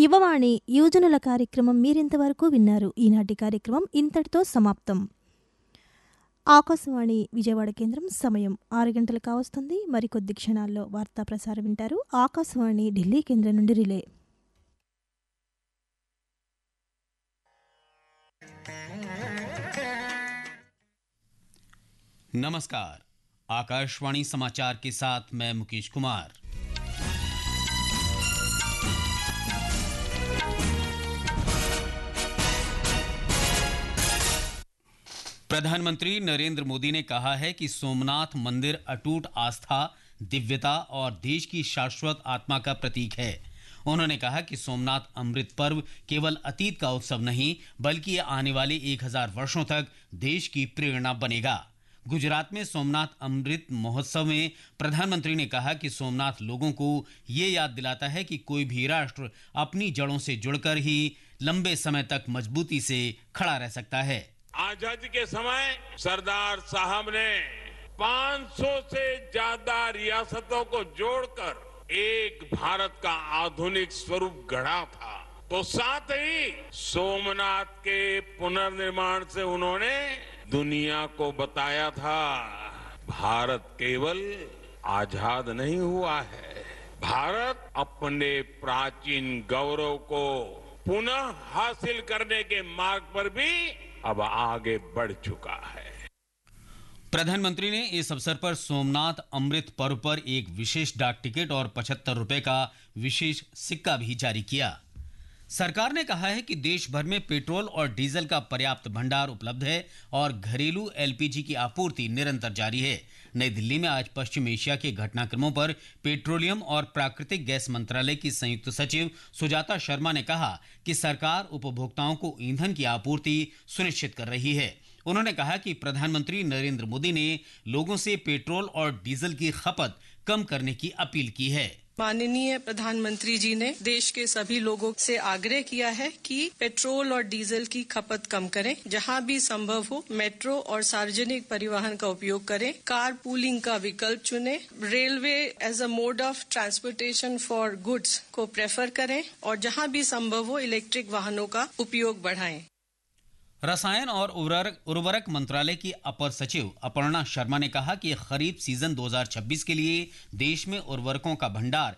యువవాణి యువజనుల కార్యక్రమం మీరింతవరకు విన్నారు. ఈనాటి కార్యక్రమం ఇంతటితో సమాప్తం. ఆకాశవాణి విజయవాడ కేంద్రం సమయం 6 గంటలు కావస్తుంది. మరికొద్ది క్షణాల్లో వార్తా ప్రసారం వింటారు. ఆకాశవాణి ఢిల్లీ కేంద్రం నుండి రిలే. नमस्कार, आकाशवाणी समाचार के साथ मैं मुकेश कुमार। प्रधानमंत्री नरेंद्र मोदी ने कहा है कि सोमनाथ मंदिर अटूट आस्था, दिव्यता और देश की शाश्वत आत्मा का प्रतीक है। उन्होंने कहा कि सोमनाथ अमृत पर्व केवल अतीत का उत्सव नहीं, बल्कि ये आने वाले 1000 वर्षों तक देश की प्रेरणा बनेगा। गुजरात में सोमनाथ अमृत महोत्सव में प्रधानमंत्री ने कहा कि सोमनाथ लोगों को ये याद दिलाता है कि कोई भी राष्ट्र अपनी जड़ों से जुड़कर ही लंबे समय तक मजबूती से खड़ा रह सकता है। आजादी के समय सरदार साहब ने 500 से ज्यादा रियासतों को जोड़कर एक भारत का आधुनिक स्वरूप गढ़ा था। तो साथ ही सोमनाथ के पुनर्निर्माण से उन्होंने दुनिया को बताया था, भारत केवल आजाद नहीं हुआ है, भारत अपने प्राचीन गौरव को पुनः हासिल करने के मार्ग पर भी अब आगे बढ़ चुका है। प्रधानमंत्री ने इस अवसर पर सोमनाथ अमृत पर्व पर एक विशेष डाक टिकट और 75 रुपए का विशेष सिक्का भी जारी किया। सरकार ने कहा है कि देश भर में पेट्रोल और डीजल का पर्याप्त भंडार उपलब्ध है और घरेलू एलपीजी की आपूर्ति निरंतर जारी है। नई दिल्ली में आज पश्चिम एशिया के घटनाक्रमों पर पेट्रोलियम और प्राकृतिक गैस मंत्रालय की संयुक्त सचिव सुजाता शर्मा ने कहा कि सरकार उपभोक्ताओं को ईंधन की आपूर्ति सुनिश्चित कर रही है। उन्होंने कहा कि प्रधानमंत्री नरेंद्र मोदी ने लोगों से पेट्रोल और डीजल की खपत कम करने की अपील की है। माननीय प्रधानमंत्री जी ने देश के सभी लोगों से आग्रह किया है कि पेट्रोल और डीजल की खपत कम करें, जहां भी संभव हो मेट्रो और सार्वजनिक परिवहन का उपयोग करें, कार पूलिंग का विकल्प चुनें, railway as a mode of transportation for goods को प्रेफर करें और जहां भी संभव हो इलेक्ट्रिक वाहनों का उपयोग बढ़ाएं। रसायन और उर्वरक मंत्रालय की अपर सचिव अपर्णा शर्मा ने कहा कि खरीफ सीजन 2026 के लिए देश में उर्वरकों का भंडार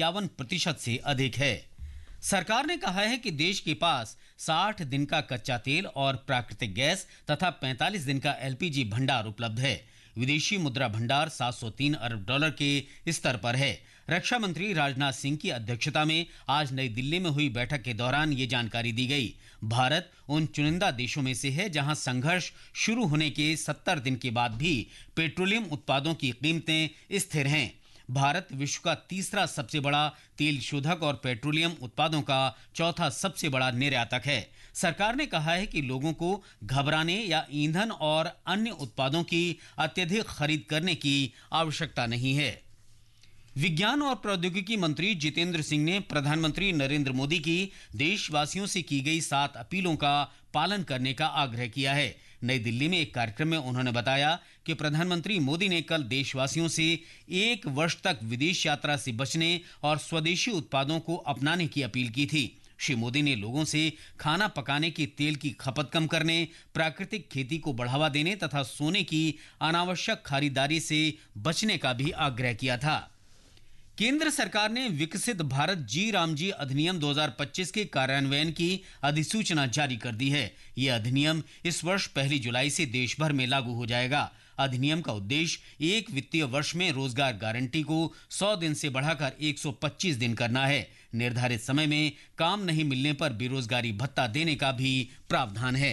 51% से अधिक है। सरकार ने कहा है कि देश के पास 60 दिन का कच्चा तेल और प्राकृतिक गैस तथा 45 दिन का एलपीजी भंडार उपलब्ध है। विदेशी मुद्रा भंडार $703 अरब के स्तर पर है। रक्षा मंत्री राजनाथ सिंह की अध्यक्षता में आज नई दिल्ली में हुई बैठक के दौरान ये जानकारी दी गई। भारत उन चुनिंदा देशों में से है जहां संघर्ष शुरू होने के 70 दिन के बाद भी पेट्रोलियम उत्पादों की कीमतें स्थिर हैं। भारत विश्व का तीसरा सबसे बड़ा तेल शोधक और पेट्रोलियम उत्पादों का चौथा सबसे बड़ा निर्यातक है। सरकार ने कहा है कि लोगों को घबराने या ईंधन और अन्य उत्पादों की अत्यधिक खरीद करने की आवश्यकता नहीं है। विज्ञान और प्रौद्योगिकी मंत्री जितेंद्र सिंह ने प्रधानमंत्री नरेंद्र मोदी की देशवासियों से की गई 7 अपीलों का पालन करने का आग्रह किया है। नई दिल्ली में एक कार्यक्रम में उन्होंने बताया कि प्रधानमंत्री मोदी ने कल देशवासियों से 1 वर्ष तक विदेश यात्रा से बचने और स्वदेशी उत्पादों को अपनाने की अपील की थी। श्री मोदी ने लोगों से खाना पकाने के तेल की खपत कम करने, प्राकृतिक खेती को बढ़ावा देने तथा सोने की अनावश्यक खरीदारी से बचने का भी आग्रह किया था। केंद्र सरकार ने विकसित भारत जी रामजी अधिनियम 2025 के कार्यान्वयन की अधिसूचना जारी कर दी है। यह अधिनियम इस वर्ष 1 जुलाई से देश भर में लागू हो जाएगा। अधिनियम का उद्देश्य एक वित्तीय वर्ष में रोजगार गारंटी को 100 दिन से बढ़ाकर 125 दिन करना है। निर्धारित समय में काम नहीं मिलने पर बेरोजगारी भत्ता देने का भी प्रावधान है।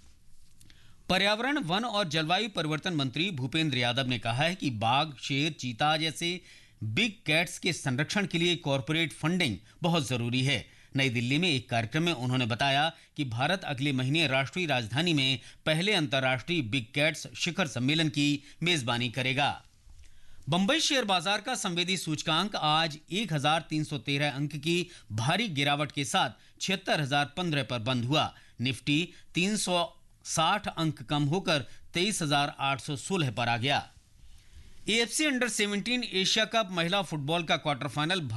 पर्यावरण, वन और जलवायु परिवर्तन मंत्री भूपेंद्र यादव ने कहा है कि बाघ, शेर, चीता जैसे बिग कैट्स के संरक्षण के लिए कॉरपोरेट फंडिंग बहुत जरूरी है। नई दिल्ली में एक कार्यक्रम में उन्होंने बताया कि भारत अगले महीने राष्ट्रीय राजधानी में पहले अंतर्राष्ट्रीय बिग कैट्स शिखर सम्मेलन की मेजबानी करेगा। बंबई शेयर बाजार का संवेदी सूचकांक आज 1313 अंक की भारी गिरावट के साथ 76,015 पर बंद हुआ। निफ्टी 360 अंक कम होकर 23,816 पर आ गया। एएफसी अंडर 17 एशिया कप महिला फुटबॉल का क्वार्टर फाइनल